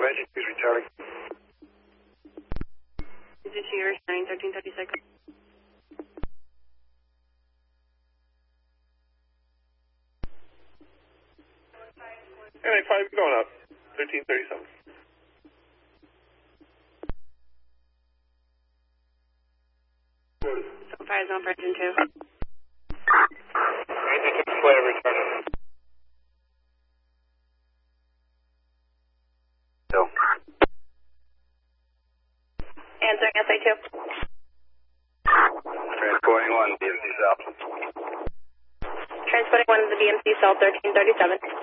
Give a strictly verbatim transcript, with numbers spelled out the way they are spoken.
engine, please returning. Is it here, nine thirteen thirty-six? N I five going up, thirteen thirty-seven. So far is on for engine two. Engine two, flare returning. No. Answering S A two. Transporting one, D M C South. Transporting one to the D M C cell thirteen thirty-seven.